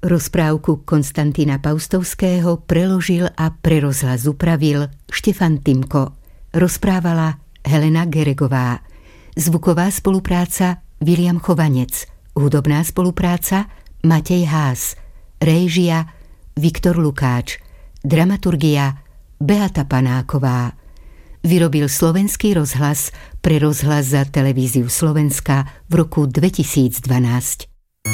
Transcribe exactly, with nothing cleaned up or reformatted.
Rozprávku Konstantína Paustovského preložil a pre rozhlas upravil Štefan Timko. Rozprávala Helena Geregová. Zvuková spolupráca Viliam Chovanec. Hudobná spolupráca Matej Ház. Réžia Viktor Lukáč. Dramaturgia Beata Panáková. Vyrobil Slovenský rozhlas pre rozhlas za Televíziu Slovenska v roku dvetisícdvanásť.